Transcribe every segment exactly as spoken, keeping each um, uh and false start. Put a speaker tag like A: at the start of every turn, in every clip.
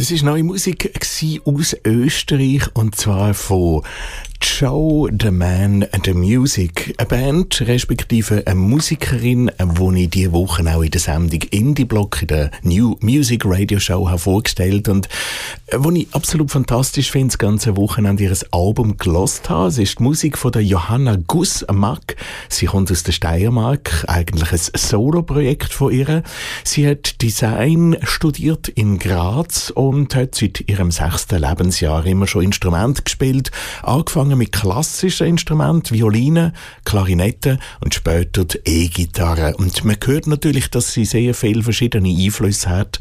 A: Das ist neue Musik aus Österreich, und zwar von Joe the Man the Music, eine Band, respektive eine Musikerin, die ich diese Woche auch in der Sendung Indie Block in der New Music Radio Show habe vorgestellt und die ich absolut fantastisch finde, das ganze Wochenende ihr Album gehört habe. Es ist die Musik von der Johanna Gussmack. Sie kommt aus der Steiermark, eigentlich ein Solo-Projekt von ihr. Sie hat Design studiert in Graz und hat seit ihrem sechsten Lebensjahr immer schon Instrumente gespielt, angefangen mit klassischen Instrumenten, Violine, Klarinette und später die E-Gitarre. Und man hört natürlich, dass sie sehr viele verschiedene Einflüsse hat.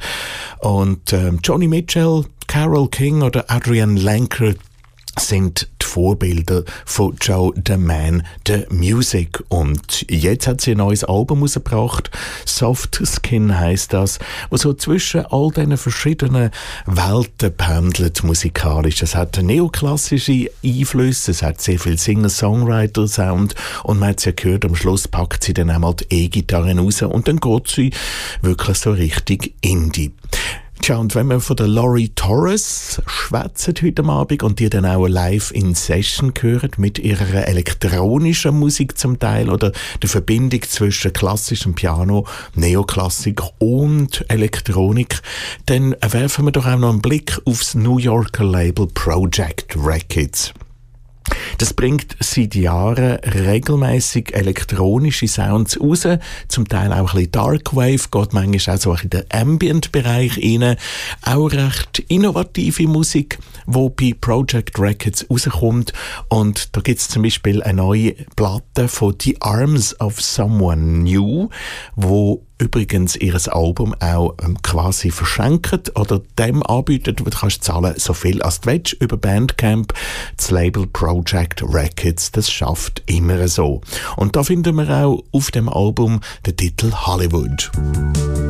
A: Und äh, Johnny Mitchell, Carole King oder Adrienne Lenker sind die Vorbilder von Joe the Man the Music. Und jetzt hat sie ein neues Album herausgebracht. Soft Skin heisst das, wo so zwischen all diesen verschiedenen Welten pendelt musikalisch. Es hat neoklassische Einflüsse, es hat sehr viel Singer-Songwriter-Sound und man hat es ja gehört, am Schluss packt sie dann einmal die E-Gitarre raus und dann geht sie wirklich so richtig Indie. Tja, und wenn wir von der Laurie Torres schwätzen heute Abend und die dann auch live in Session hören mit ihrer elektronischen Musik zum Teil oder der Verbindung zwischen klassischem Piano, Neoklassik und Elektronik, dann werfen wir doch auch noch einen Blick aufs New Yorker Label Project Records. Das bringt seit Jahren regelmäßig elektronische Sounds raus, zum Teil auch ein bisschen Darkwave, geht manchmal auch so in den Ambient-Bereich rein. Auch recht innovative Musik, die bei Project Records rauskommt. Und da gibt es zum Beispiel eine neue Platte von The Arms of Someone New, wo übrigens ihr Album auch ähm, quasi verschenkt oder dem anbietet, wo du kannst zahlen, so viel als du willst, über Bandcamp. Das Label Project Records, das schafft immer so. Und da finden wir auch auf dem Album den Titel Hollywood.